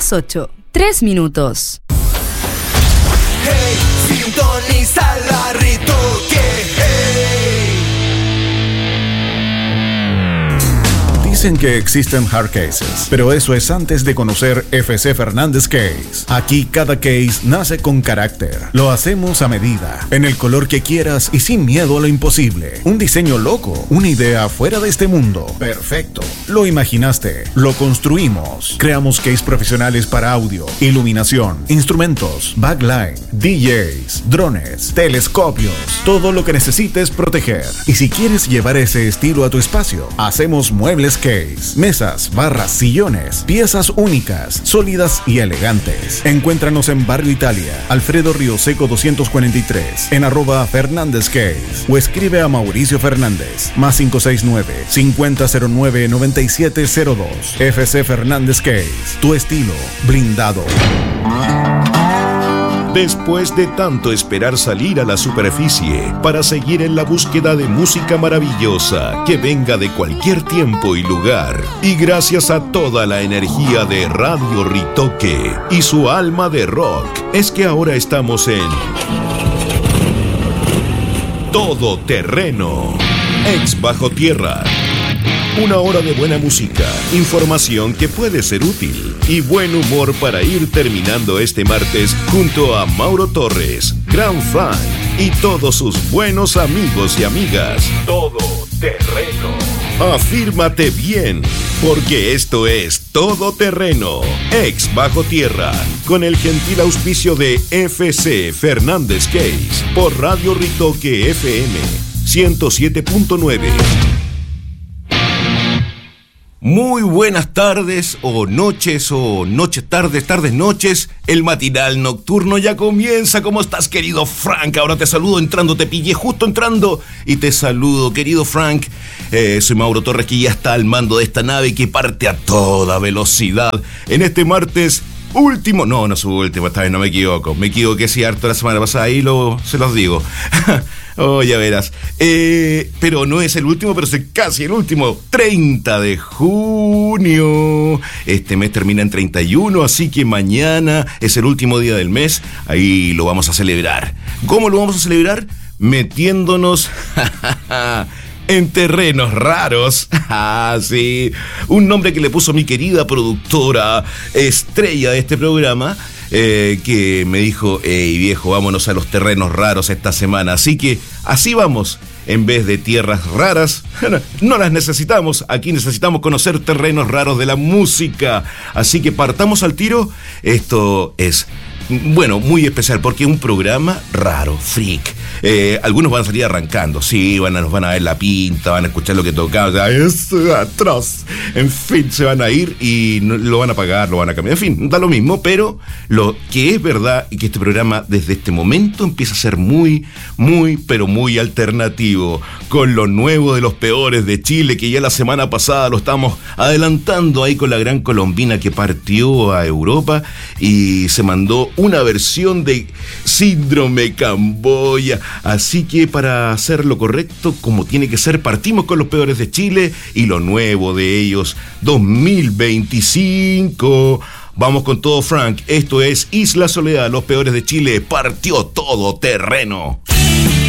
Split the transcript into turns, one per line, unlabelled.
las 8, 3 minutos.
Hey, sintoniza la Ritoque.
Dicen que existen hard cases, pero eso es antes de conocer FC Fernández Case. Aquí cada case nace con carácter. Lo hacemos a medida, en el color que quieras y sin miedo a lo imposible. Un diseño loco, una idea fuera de este mundo. Perfecto. Lo imaginaste, lo construimos. Creamos case profesionales para audio, iluminación, instrumentos, backline, DJs, drones, telescopios. Todo lo que necesites proteger. Y si quieres llevar ese estilo a tu espacio, hacemos muebles case, mesas, barras, sillones, piezas únicas, sólidas y elegantes. Encuéntranos en Barrio Italia, Alfredo Río Seco 243, en @Fernández Case, o escribe a Mauricio Fernández, +569 5009 9702. FC Fernández Case, tu estilo blindado.
Después de tanto esperar salir a la superficie para seguir en la búsqueda de música maravillosa que venga de cualquier tiempo y lugar, y gracias a toda la energía de Radio Ritoque y su alma de rock, es que ahora estamos en Todo Terreno, ex Bajo Tierra. Una hora de buena música, información que puede ser útil y buen humor para ir terminando este martes junto a Mauro Torres, Gran Frank y todos sus buenos amigos y amigas. Todo Terreno. Afírmate bien, porque esto es Todo Terreno, ex Bajo Tierra, con el gentil auspicio de FC Fernández Case por Radio Ritoque FM 107.9. Muy buenas tardes o noches tardes, noches. El matinal nocturno ya comienza. ¿Cómo estás, querido Frank? Ahora te saludo entrando, te pillé justo entrando y te saludo, querido Frank. Soy Mauro Torres, que ya está al mando de esta nave que parte a toda velocidad en este martes último. No es último, esta vez no me equivoco. Me equivoqué sí harto la semana pasada, ahí se los digo. Oh, ya verás. Pero no es el último, pero es casi el último. 30 de junio. Este mes termina en 31, así que mañana es el último día del mes. Ahí lo vamos a celebrar. ¿Cómo lo vamos a celebrar? Metiéndonos en terrenos raros. Ah, sí. Un nombre que le puso mi querida productora, estrella de este programa, que me dijo: hey viejo, vámonos a los terrenos raros esta semana. Así que así vamos. En vez de tierras raras, no las necesitamos. Aquí necesitamos conocer terrenos raros de la música. Así que partamos al tiro. Esto es, bueno, muy especial porque es un programa raro, freak. Algunos van a salir arrancando, sí, nos van a ver la pinta, van a escuchar lo que tocaba, es atroz. En fin, se van a ir y no, lo van a pagar, lo van a cambiar. En fin, da lo mismo, pero lo que es verdad y que este programa desde este momento empieza a ser muy, muy, pero muy alternativo, con lo nuevo de los peores de Chile, que ya la semana pasada lo estábamos adelantando ahí con la gran colombina que partió a Europa y se mandó una versión de Síndrome Camboya. Así que para hacer lo correcto, como tiene que ser, partimos con los peores de Chile y lo nuevo de ellos, 2025. Vamos con todo, Frank. Esto es Isla Soledad, los peores de Chile. Partió Todo Terreno.